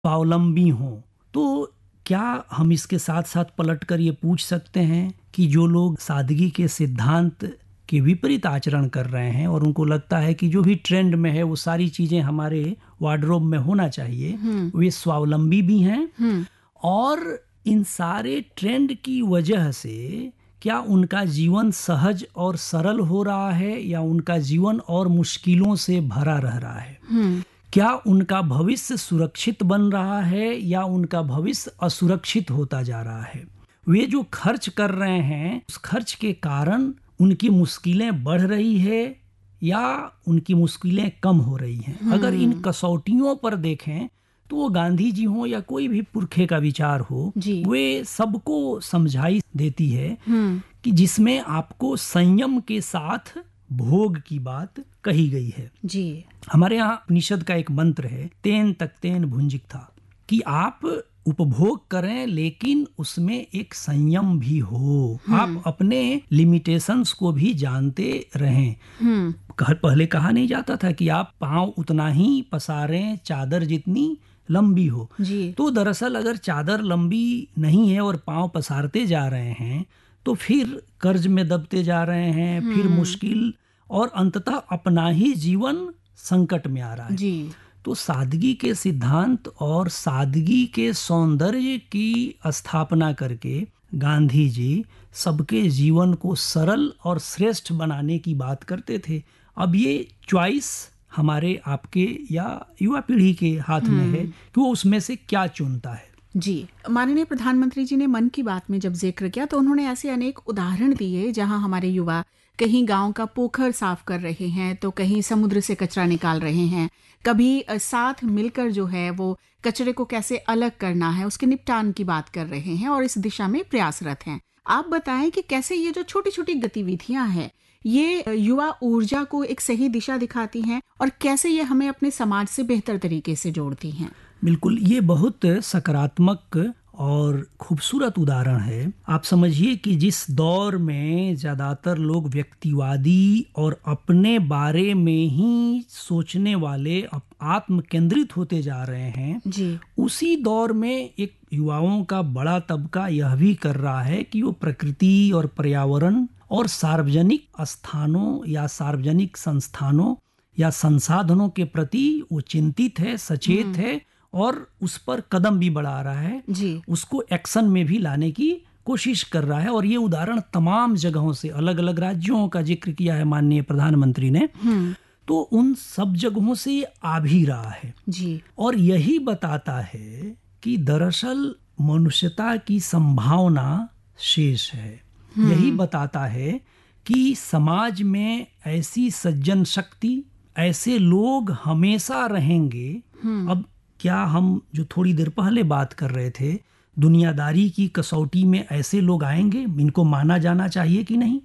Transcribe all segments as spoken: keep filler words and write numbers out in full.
स्वावलंबी हों। तो क्या हम इसके साथ साथ पलट कर ये पूछ सकते हैं कि जो लोग सादगी के सिद्धांत के विपरीत आचरण कर रहे हैं और उनको लगता है कि जो भी ट्रेंड में है वो सारी चीजें हमारे वार्डरोब में होना चाहिए, वे स्वावलंबी भी हैं और इन सारे ट्रेंड की वजह से क्या उनका जीवन सहज और सरल हो रहा है या उनका जीवन और मुश्किलों से भरा रह रहा है? क्या उनका भविष्य सुरक्षित बन रहा है या उनका भविष्य असुरक्षित होता जा रहा है? वे जो खर्च कर रहे हैं उस खर्च के कारण उनकी मुश्किलें बढ़ रही है या उनकी मुश्किलें कम हो रही हैं? अगर इन कसौटियों पर देखें तो वो गांधी जी हो या कोई भी पुरखे का विचार हो, वे सबको समझाई देती है कि जिसमें आपको संयम के साथ भोग की बात कही गई है। जी हमारे यहाँ उपनिषद का एक मंत्र है, तेन तक्तेन भुंजिक था, कि आप उपभोग करें लेकिन उसमें एक संयम भी हो, आप अपने लिमिटेशंस को भी जानते रहें। पहले कहा नहीं जाता था कि आप पांव उतना ही पसारें चादर जितनी लंबी हो। तो दरअसल अगर चादर लंबी नहीं है और पांव पसारते जा रहे हैं तो फिर कर्ज में दबते जा रहे हैं, फिर मुश्किल और अंततः अपना ही जीवन संकट में आ रहा है। जी। तो सादगी के सिद्धांत और सादगी के सौंदर्य की स्थापना करके गांधी जी सबके जीवन को सरल और श्रेष्ठ बनाने की बात करते थे। अब ये चॉइस हमारे आपके या युवा पीढ़ी के हाथ में है कि वो उसमें से क्या चुनता है। जी, माननीय प्रधानमंत्री जी ने मन की बात में जब जिक्र किया तो उन्होंने ऐसे अनेक उदाहरण दिए जहां हमारे युवा कहीं गांव का पोखर साफ कर रहे हैं तो कहीं समुद्र से कचरा निकाल रहे हैं, कभी साथ मिलकर जो है वो कचरे को कैसे अलग करना है उसके निपटान की बात कर रहे हैं और इस दिशा में प्रयासरत हैं। आप बताएं कि कैसे ये जो छोटी छोटी गतिविधियां हैं ये युवा ऊर्जा को एक सही दिशा दिखाती हैं और कैसे ये हमें अपने समाज से बेहतर तरीके से जोड़ती हैं? बिल्कुल, ये बहुत सकारात्मक और खूबसूरत उदाहरण है। आप समझिए कि जिस दौर में ज्यादातर लोग व्यक्तिवादी और अपने बारे में ही सोचने वाले आत्म केंद्रित होते जा रहे हैं जी। उसी दौर में एक युवाओं का बड़ा तबका यह भी कर रहा है कि वो प्रकृति और पर्यावरण और सार्वजनिक स्थानों या सार्वजनिक संस्थानों या संसाधनों के प्रति वो चिंतित है, सचेत है और उस पर कदम भी बढ़ा रहा है जी। उसको एक्शन में भी लाने की कोशिश कर रहा है। और ये उदाहरण तमाम जगहों से, अलग अलग राज्यों का जिक्र किया है माननीय प्रधानमंत्री ने, तो उन सब जगहों से ये आ भी रहा है जी। और यही बताता है कि दरअसल मनुष्यता की संभावना शेष है। यही बताता है कि समाज में ऐसी सज्जन शक्ति, ऐसे लोग हमेशा रहेंगे। अब क्या हम जो थोड़ी देर पहले बात कर रहे थे, दुनियादारी की कसौटी में ऐसे लोग आएंगे, इनको माना जाना चाहिए कि नहीं?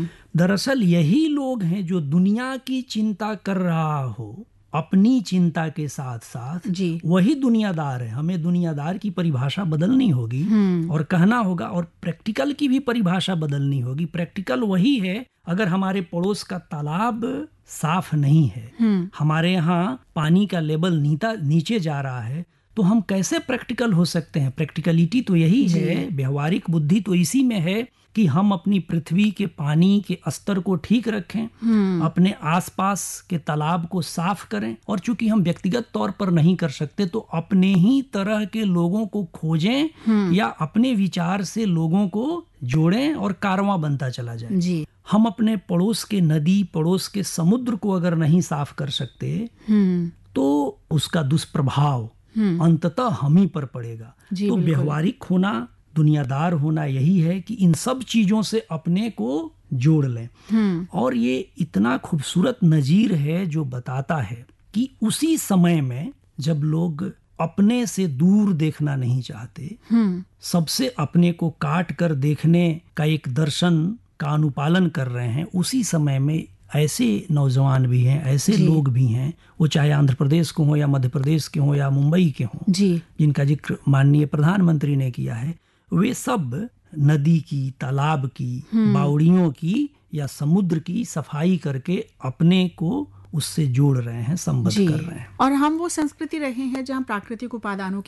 दरअसल यही लोग हैं जो दुनिया की चिंता कर रहा हो अपनी चिंता के साथ साथ जी। वही दुनियादार है। हमें दुनियादार की परिभाषा बदलनी होगी और कहना होगा, और प्रैक्टिकल की भी परिभाषा बदलनी होगी। प्रैक्टिकल वही है, अगर हमारे पड़ोस का तालाब साफ नहीं है, हमारे यहाँ पानी का लेवल नीता नीचे जा रहा है, तो हम कैसे प्रैक्टिकल हो सकते हैं? प्रैक्टिकलिटी तो यही है, व्यवहारिक बुद्धि तो इसी में है कि हम अपनी पृथ्वी के पानी के स्तर को ठीक रखें, अपने आसपास के तालाब को साफ करें, और चूंकि हम व्यक्तिगत तौर पर नहीं कर सकते तो अपने ही तरह के लोगों को खोजें या अपने विचार से लोगों को जोड़ें और कारवां बनता चला जाए जी। हम अपने पड़ोस के नदी, पड़ोस के समुद्र को अगर नहीं साफ कर सकते तो उसका दुष्प्रभाव अंततः हम ही पर पड़ेगा। तो व्यवहारिक होना, दुनियादार होना यही है कि इन सब चीजों से अपने को जोड़ लें। और ये इतना खूबसूरत नजीर है जो बताता है कि उसी समय में जब लोग अपने से दूर देखना नहीं चाहते, सबसे अपने को काट कर देखने का एक दर्शन का अनुपालन कर रहे हैं, उसी समय में ऐसे नौजवान भी हैं, ऐसे लोग भी हैं, वो चाहे आंध्र प्रदेश के हों या मध्य प्रदेश के हों या मुंबई के हों, जिनका जिक्र माननीय प्रधानमंत्री ने किया है, वे सब नदी की, तालाब की, बावड़ियों की या समुद्र की सफाई करके अपने को उससे जोड़ रहे हैं, संबद्ध कर रहे हैं। और हम वो संस्कृति रहे हैं जहाँ प्राकृतिक उपादानों की